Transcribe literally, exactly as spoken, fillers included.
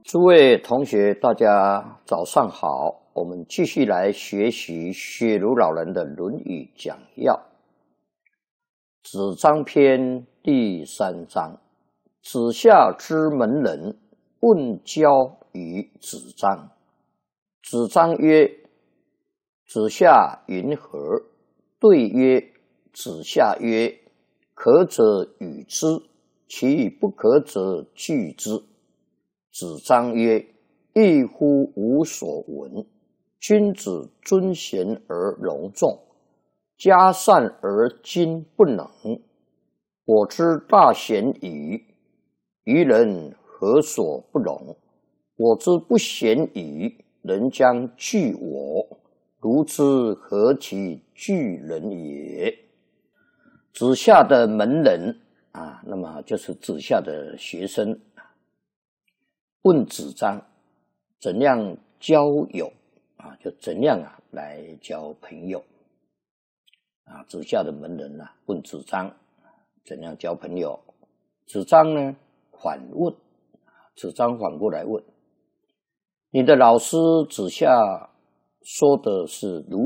诸位同学，大家早上好。我们继续来学习雪庐老人的《论语》讲要。子张篇第三章：子夏之门人问交于子张。子张曰：“子夏云何？”对曰：“子夏曰：可者与之，其不可者拒之。”子张曰：“异乎吾所闻！君子尊贤而容众，嘉善而今不能。我之大贤矣，于人何所不容？我之不贤矣，人将惧我，如之何其惧人也？”子夏的门人啊，那么就是子夏的学生，问子张怎样交友啊？就怎样啊来交朋友啊？子夏的门人啊问子张怎样交朋友？子张呢反问，子张反过来问：“你的老师子夏说的是如